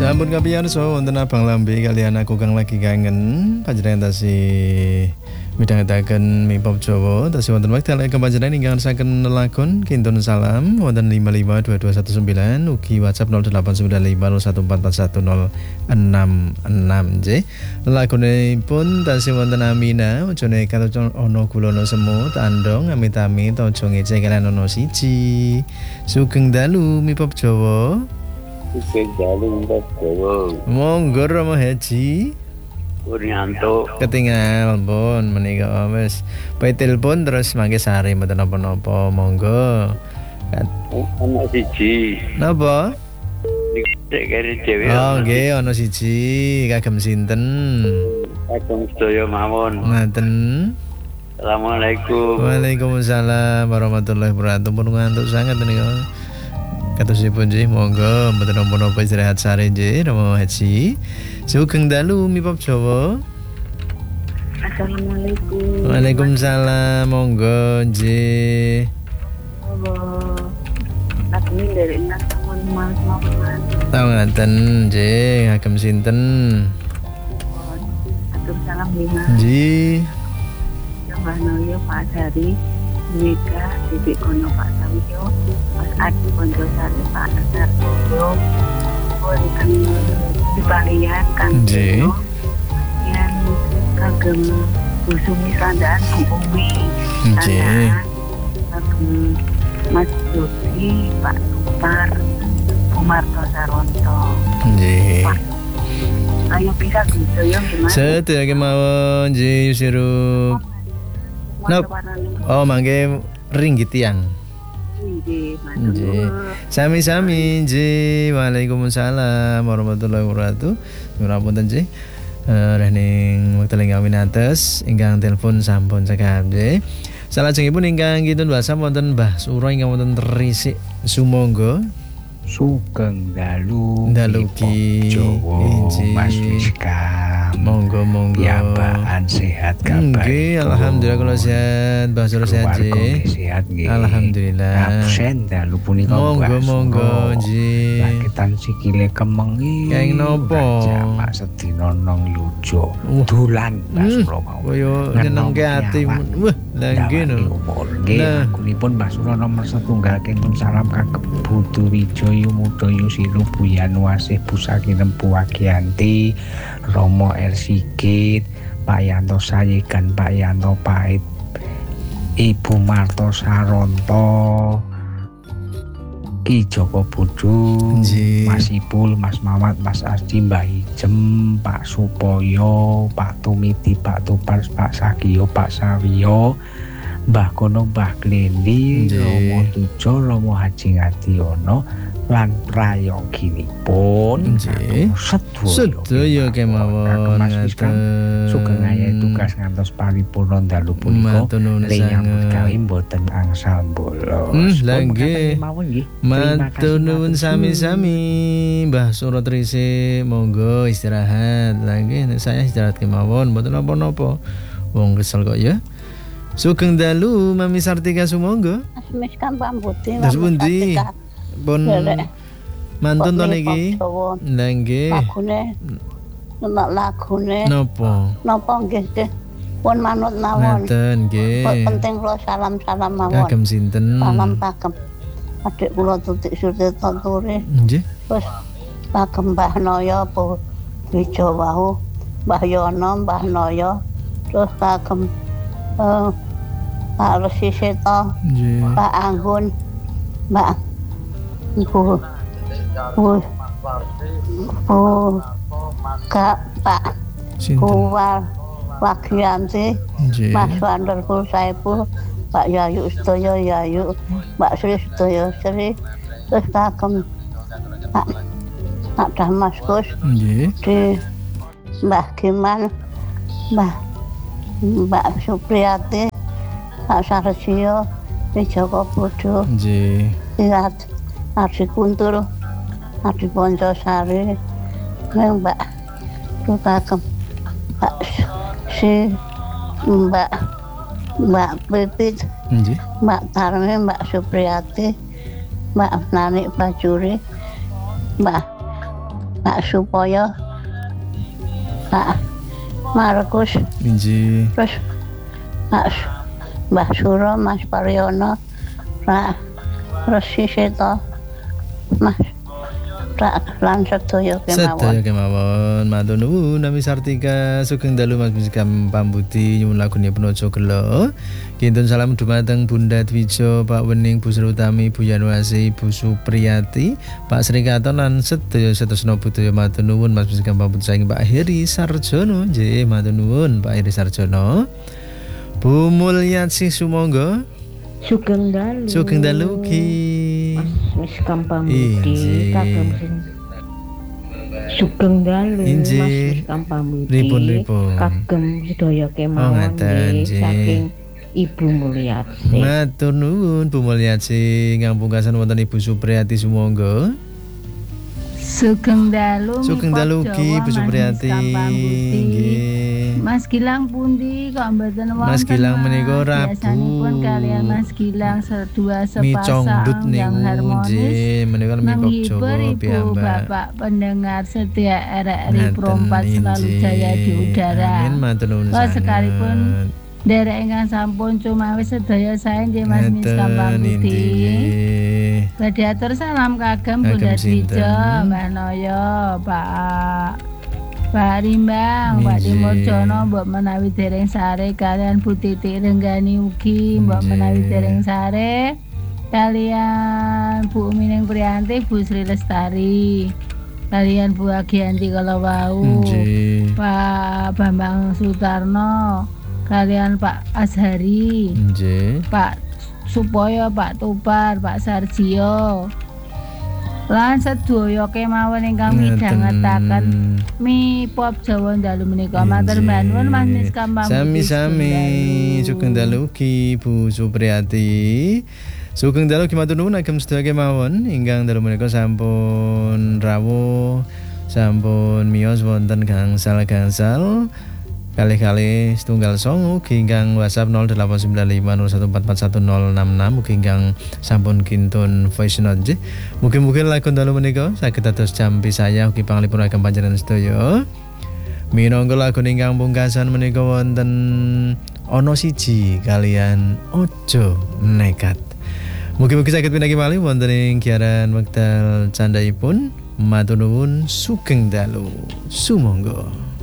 Sampun kapiyarsa wonten Abang Lambe kaliyan aku kang lagi kangen panjenengan tasih midhangetaken mipop Jawa tasih wonten wekdal ing panjenengan ingkang saken nelakon kintun salam wonten 5522219 ugi WhatsApp 089514411066 nggih. Lagunipun tasih wonten Amina ujane kata ana gulana semut andong amit-amit aja ngecek kalian ana siji. Sugeng dalu mipop Jawa. Sugeng dalu mipop Jawa. Monggo Romo Haji. Puryanto ketinggal pun menika wis bae telepon terus mangke sare mboten napa-napa monggo ana siji napa nek kene dhewe oh nggih ana siji kagem sinten kagem sedaya mawon ngaten. Assalamualaikum. Waalaikumsalam warahmatullahi wabarakatuh. Pun ngantuk sangat menika katusipun nggih monggo mboten napa-napa istirahat sare nggih Romo Haji. Sugeng dalu mipop Jawa. Assalamualaikum. Waalaikumsalam monggo nggih. Lakune dari nang sampun mas-mas. Tahu ngaten nggih kagem sinten? Atur salam lima. Nggih. Ya Mbah Pak Dari, Mega, Titik Kono Pak Sawiyo, Mas Adi Bonjosari Pak Asar Yo, wonten dibalian Kang Nggih. yang kagem Busumi Sandaan Umi Nggih. kagem Mas Yogi Pak Tupar Umarto Saronto. Nggih. Pak, ayo bisa gitu ya gimana? Sedaya kemawon nggih Yusirup. Nop. Oh mangke ringgit tiyang. Nggih, Nggih. Sami-sami nggih. Waalaikumsalam warahmatullahi wabarakatuh. Nyuwun nggih. Ning wekdal ingkang winates ingkang telepon sampun cekap nggih. Salajengipun ingkang kintun WhatsApp wonten Mbah Suro ingkang wonten Resik Sumangga. Sugeng dalu Dalugi Jawa Mas Rizka. Monggo Ya Mbak sehat kabar. Nggih, alhamdulillah kalau sehat, Mbah Suro sehat nggih. Sehat nggih. Alhamdulillah. Absen dalu punika Monggo nggih. Lakitan sikile kemeng iki. Kaing nopo? Pak sedina nang lujo. Dolan Mas Suro mau. Koyo nyenengke ati. Wah, lha nggih no. Nggih, akunipun Mbah Suro nomor setunggal kentun salam kagem Budu Wijoyo Mudoyo Silu Buyan Wasih Busaki Rempu Wagianti Romo Sigit, Pak Yanto Sayegan, Pak Yanto Pait, Ibu Marto Saronto, Ki Joko Budu, Mas Ipul, Mas Mamat, Mas Asdi, Mbah Ijem, Pak Supoyo, Pak Tumiti, Pak Tupars, Pak Sagiyo, Pak Sawiyo, Mbah Kono, Mbah Klendi, Romo Tujo, Romo Haji Ngadiono, lan prayoginipun sedaya kemawon ngaten sugeng ayahe tugas ngantos paripurna dalu punika lenyambut gawe mboten angsal bolos. Lha nggih matur nuwun sami-sami Mbah Suro Trisik monggo istirahat. Lha nggih saya istirahat kemawon mboten napa-napa wong kesel kok ya. Sugeng dalu Mami Sartika sumangga. Asmis kan pambuti. Terus pundi? Pun mantun to niki. Lha nggih. Lagune. Napa? Napa nggih nggih. Pun manut mawon. Ngaten nggih. Penting kula salam-salam mawon. Kagem sinten? Salam kagem adik kula Tutik Surtito Turi. Nggih. Terus kagem Mbah Noyo Po Wijo wau, Mbah Yono, Mbah Noyo. Terus kagem Pak Resi Seto, Pak Anggun, Mbak Bu Kak Pak Kuwal Wagianti, Mas Wanderku Saipul, Pak Yayu Sedaya Yayu, Mbak Sri Sedaya Sri, terus kagem Pak Damaskus, di Mbah Giman, Mbak Supriyati, Pak Sarsio, di Joko Budu, di Ardi Kuntul, Ardi Bonjosari, Mbak Kagem, Pak Si, Mbak Pipit, Mbak Tarmi, Mbak Supriyati, Mbak Nani Bajuri, Mbak Pak Supoyo, Pak Markus, Inji. terus Mbah Suro, Mas Paryono, Pak Resi Seto, Mas lan sedaya Sedaya kemawon. kemawon matur nuwun Nami Sartika sugeng dalu Mas Miskam pambuti nyuwun lagune Penojo Gelo. Kintun salam dumateng Bunda Dwijo, Pak Wening, Bu Sri Utami, Bu Yanwasi, Bu Supriyati, Pak Sri Katon lan sedaya setosna budaya matur nuwun Mas Miskam pambuti saking Pak Heri Sarjono. Nggih matur nuwun Pak Heri Sarjono. Bu Mulyati sumangga Sugeng dalu. sugeng dalu ki. Mas Miskam pambuti kagem Sugeng dalu Mas Miskam pambuti Ripun. kagem sedaya kemawon ngaten, nggih, saking Ibu Mulyati. Matur nuwun Bu Mulyati ingkang pungkasan wonten Ibu Supriyati sumangga. Sugeng dalu Ki Bu Supriyati. Nggih. Mas Gilang pundi kok mboten wonten? Mas Gilang menika Rabu. Biasanipun kalian Mas Gilang dua Mi sepasang congdut yang niku harmonis nggih menika mi pop menghibur Jawa Ibu piyambak. Bapak pendengar setia RRI Ngaten, Perompat selalu inji. jaya di udara. Amin matur nuwun Kok sanget. sekalipun derek ingkang sampun cumawis sedaya sae nggih Mas Miskam Ngaten, pambuti. inggih. Badhe atur salam kagem Kagem Bunda sinten? Dwijo, Mbak Noyo, Pak Rimbang, Pak Nggih. Timurjono, Mbok menawi dereng sare kalian Bu Titi Renggani ugi, Mbok Nggih. menawi dereng sare kalian Bu Umining Priyanti, Bu Sri Lestari, kalian Bu Agianti kalau wau, Nggih. Pak Bambang Sutarno, kalian Pak Azhari, Nggih. Pak Supoyo, Pak Tupar, Pak Sarjio, lan sedaya kemawon ingkang midhangetaken mi pop Jawa dalu menika. Matur nuwun Mas Miskam pambuti. Sami-sami sugeng dalu ki Bu Supriyati. Sugeng dalu ki matur nuwun agem sedaya kemawon ingkang dalu menika sampun rawuh, sampun miyos wonten gangsal-gangsal kalih-kalih setunggal songo ugi ingkang WhatsApp 089501441066 ugi ingkang sampun kintun voice note nggih. Mugi-mugi lagu dalu menika saged dados jampi saya ugi panglipur agem panjenengan sedaya. Minangka lagu ingkang pungkasan menika wonten ana siji kalian ojo nekat. Mugi-mugi saged pinanggih malih wonten ing giaran wekdal candhaipun. Matur nuwun sugeng dalu. Sumangga.